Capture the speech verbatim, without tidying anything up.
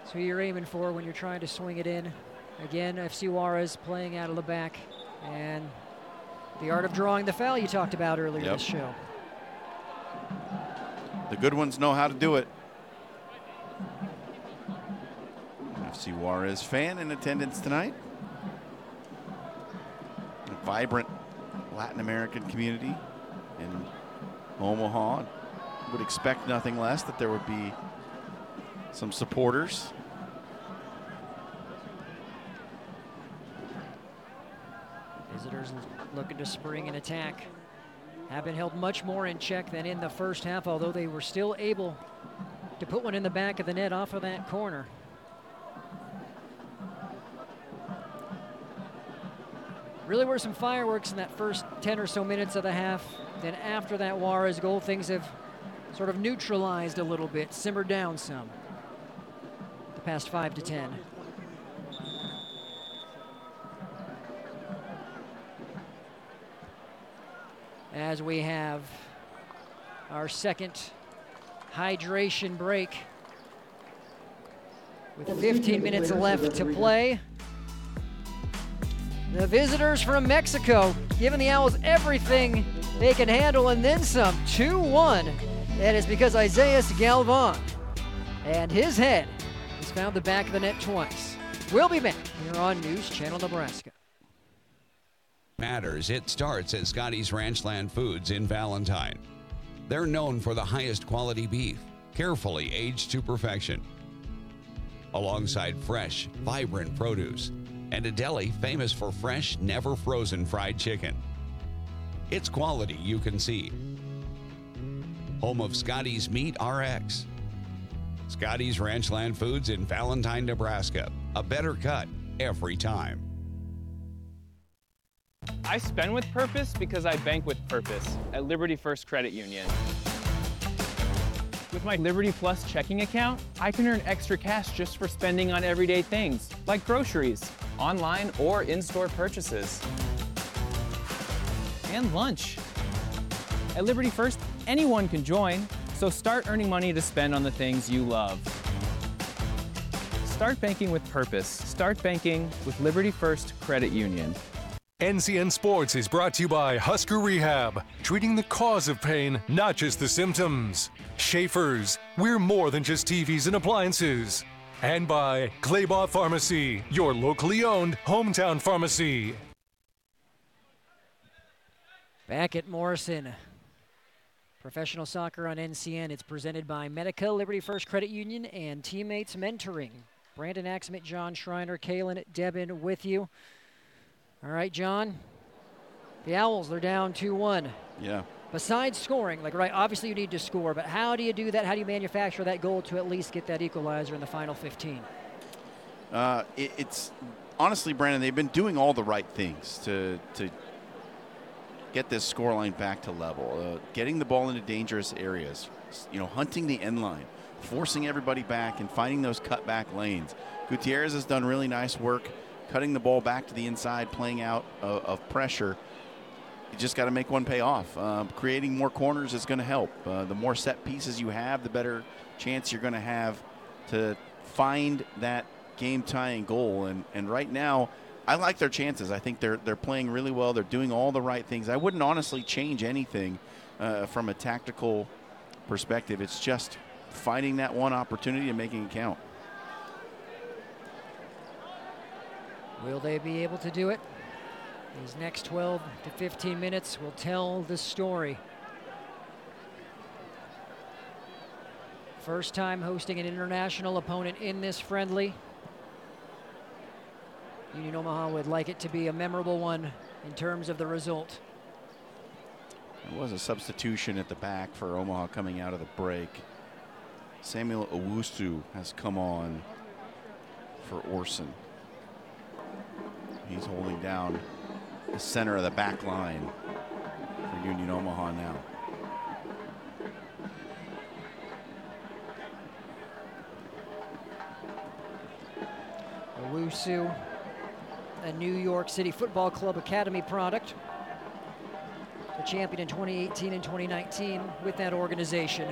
That's who you're aiming for when you're trying to swing it in. Again, F C Juarez playing out of the back. And the art of drawing the foul you talked about earlier Yep. this show. The good ones know how to do it. F C Juarez fan in attendance tonight. A vibrant Latin American community in Omaha. Would expect nothing less that there would be some supporters. Visitors looking to spring an attack. Have been held much more in check than in the first half, although they were still able to put one in the back of the net off of that corner. Really were some fireworks in that first ten or so minutes of the half. Then after that Juarez goal, things have sort of neutralized a little bit, simmered down some. The past five to ten. As we have our second hydration break with fifteen minutes left to play. The visitors from Mexico giving the Owls everything they can handle and then some. two one. That is because Isaias Galvan and his head has found the back of the net twice. We'll be back here on News Channel Nebraska. Matters, it starts at Scotty's Ranchland Foods in Valentine. They're known for the highest quality beef, carefully aged to perfection, alongside fresh, vibrant produce, and a deli famous for fresh, never frozen fried chicken. It's quality you can see. Home of Scotty's Meat R X. Scotty's Ranchland Foods in Valentine, Nebraska. A better cut every time. I spend with purpose because I bank with purpose at Liberty First Credit Union. With my Liberty Plus checking account, I can earn extra cash just for spending on everyday things, like groceries, online or in-store purchases, and lunch. At Liberty First, anyone can join, so start earning money to spend on the things you love. Start banking with purpose. Start banking with Liberty First Credit Union. N C N Sports is brought to you by Husker Rehab, treating the cause of pain, not just the symptoms. Schaefer's, we're more than just T Vs and appliances. And by Claybaugh Pharmacy, your locally owned hometown pharmacy. Back at Morrison. Professional soccer on N C N. It's presented by Medica, Liberty First Credit Union, and Teammates Mentoring. Brandon Axmit, John Schreiner, Kalen Debin with you. All right, John. The Owls, they're down two one. Yeah. Besides scoring, like, right, obviously you need to score, but how do you do that? How do you manufacture that goal to at least get that equalizer in the final fifteen? Uh, it, it's honestly, Brandon, they've been doing all the right things to to get this scoreline back to level, uh, getting the ball into dangerous areas, you know, hunting the end line, forcing everybody back and finding those cutback lanes. Gutierrez has done really nice work cutting the ball back to the inside, playing out of, of pressure. You just got to make one pay off. Uh, creating more corners is going to help. Uh, the more set pieces you have, the better chance you're going to have to find that game-tying goal. And and right now, I like their chances. I think they're they're playing really well. They're doing all the right things. I wouldn't honestly change anything uh, from a tactical perspective. It's just finding that one opportunity and making it count. Will they be able to do it? These next twelve to fifteen minutes will tell the story. First time hosting an international opponent in this friendly. Union Omaha would like it to be a memorable one in terms of the result. There was a substitution at the back for Omaha coming out of the break. Samuel Owusu has come on for Orson. He's holding down the center of the back line for Union Omaha now. Owusu, a New York City Football Club Academy product. A champion in twenty eighteen and twenty nineteen with that organization.